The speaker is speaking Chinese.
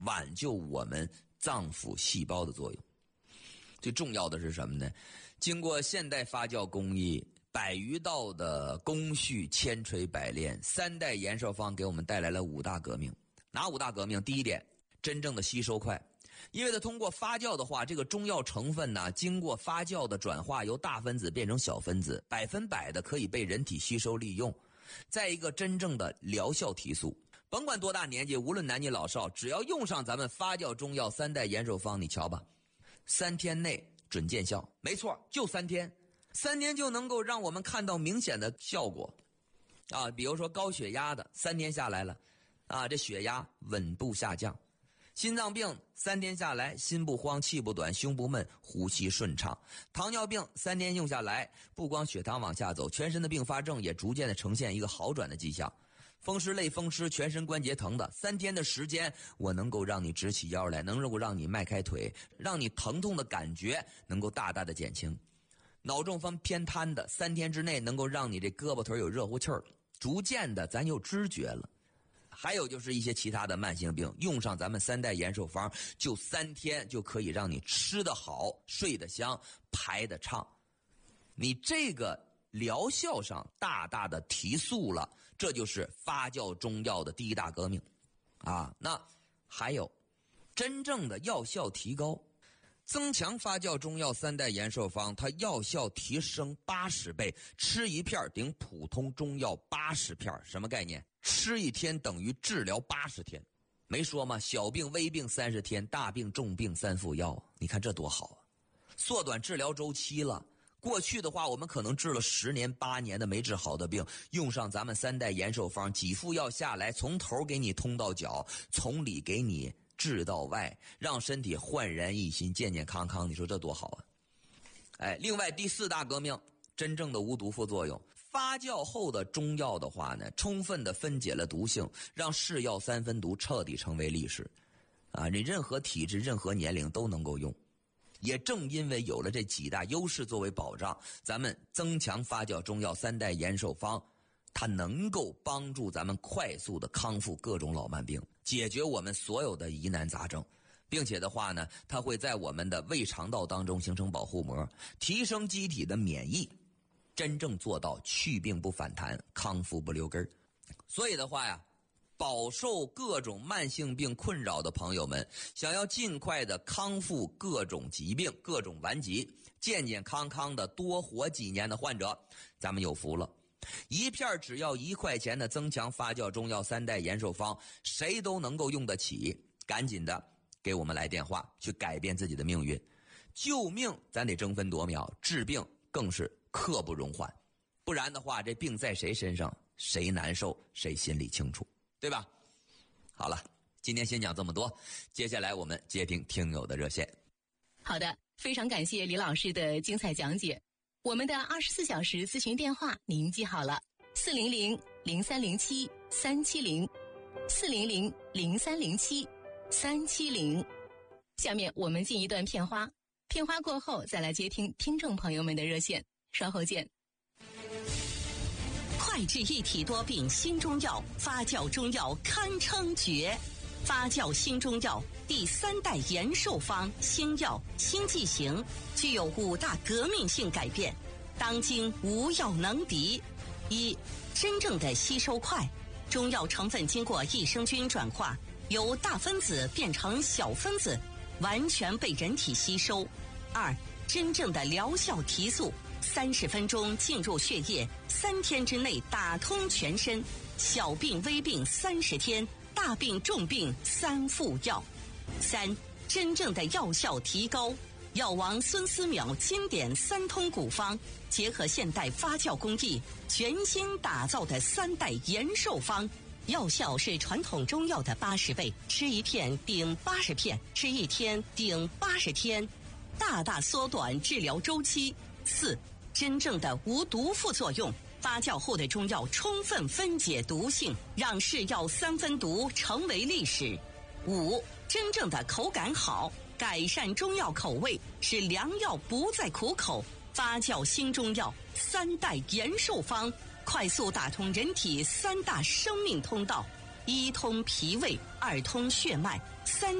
挽救我们脏腑细胞的作用。最重要的是什么呢？经过现代发酵工艺100余道的工序，千锤百炼，3代延寿方给我们带来了5大革命。哪5大革命？第一点，真正的吸收快。因为它通过发酵的话，这个中药成分呢，经过发酵的转化，由大分子变成小分子，100%的可以被人体吸收利用。再一个，真正的疗效提速。甭管多大年纪，无论男女老少，只要用上咱们发酵中药3代延寿方，你瞧吧，3天内准见效。没错，就3天，3天就能够让我们看到明显的效果啊！比如说高血压的，3天下来了啊，这血压稳步下降。心脏病3天下来，心不慌，气不短，胸不闷，呼吸顺畅。糖尿病3天用下来，不光血糖往下走，全身的并发症也逐渐的呈现一个好转的迹象。风湿类风湿，全身关节疼的，3天的时间，我能够让你直起腰来，能够让你迈开腿，让你疼痛的感觉能够大大的减轻。脑中风偏瘫的，3天之内能够让你这胳膊腿有热乎气儿，逐渐的咱有知觉了。还有就是一些其他的慢性病，用上咱们3代延寿方，就3天就可以让你吃得好，睡得香，排得畅。你这个疗效上大大的提速了，这就是发酵中药的第一大革命啊。那还有真正的药效提高，增强发酵中药3代延寿方，它药效提升80倍，吃1片顶普通中药80片。什么概念？吃1天等于治疗80天。没说吗？小病微病30天，大病重病3副药。你看这多好啊，缩短治疗周期了。过去的话，我们可能治了10年8年的没治好的病，用上咱们3代延寿方，几副药下来，从头给你通到脚，从里给你治到外，让身体焕然一新，健健康康。你说这多好啊！哎，另外第4大革命，真正的无毒副作用。发酵后的中药的话呢，充分的分解了毒性，让是药3分毒彻底成为历史啊！你任何体质任何年龄都能够用。也正因为有了这几大优势作为保障，咱们增强发酵中药3代延寿方，它能够帮助咱们快速的康复各种老慢病，解决我们所有的疑难杂症，并且的话呢，它会在我们的胃肠道当中形成保护膜，提升机体的免疫，真正做到去病不反弹，康复不留根儿。所以的话呀，饱受各种慢性病困扰的朋友们，想要尽快的康复各种疾病各种顽疾，健健康康的多活几年的患者，咱们有福了。1片只要1块钱的增强发酵中药3代延寿方，谁都能够用得起。赶紧的给我们来电话，去改变自己的命运。救命咱得争分夺秒，治病更是刻不容缓。不然的话，这病在谁身上，谁难受谁心里清楚，对吧？好了，今天先讲这么多，接下来我们接听听友的热线。 好的，非常感谢李老师的精彩讲解。我们的24小时咨询电话您记好了，400-0307-370，400-0307-370。下面我们进一段片花，片花过后再来接听听众朋友们的热线，稍后见。 快治一体多病新中药，发酵中药堪称绝。发酵新中药第3代延寿方新药新剂型，具有5大革命性改变，当今无药能敌。1. 真正的吸收快，中药成分经过益生菌转化，由大分子变成小分子，完全被人体吸收。2. 真正的疗效提速，30分钟进入血液，3天之内打通全身，小病微病30天，大病重病3副药。3. 真正的药效提高，药王孙思邈经典3通古方，结合现代发酵工艺，全新打造的3代延寿方，药效是传统中药的80倍，吃1片顶80片，吃1天顶80天，大大缩短治疗周期。4. 真正的无毒副作用，发酵后的中药充分分解毒性，让是药3分毒成为历史。5. 真正的口感好，改善中药口味，使良药不再苦口。发酵新中药3代延寿方，快速打通人体3大生命通道：1通脾胃，2通血脉，